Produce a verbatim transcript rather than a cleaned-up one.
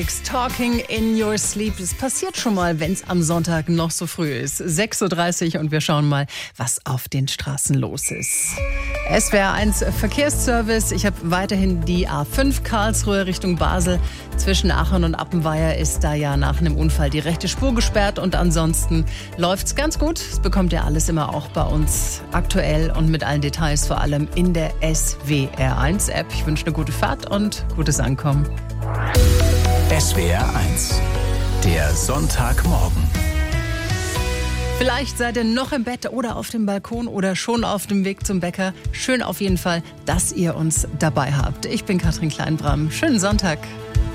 Talking in your sleep. Das passiert schon mal, wenn es am Sonntag noch so früh ist. sechs Uhr dreißig und wir schauen mal, was auf den Straßen los ist. S W R eins Verkehrsservice. Ich habe weiterhin die A fünf Karlsruhe Richtung Basel. Zwischen Aachen und Appenweier ist da ja nach einem Unfall die rechte Spur gesperrt. Und ansonsten läuft's ganz gut. Das bekommt ihr alles immer auch bei uns aktuell und mit allen Details, vor allem in der S W R eins App. Ich wünsche eine gute Fahrt und gutes Ankommen. S W R eins, der Sonntagmorgen. Vielleicht seid ihr noch im Bett oder auf dem Balkon oder schon auf dem Weg zum Bäcker. Schön auf jeden Fall, dass ihr uns dabei habt. Ich bin Katrin Kleinbram. Schönen Sonntag.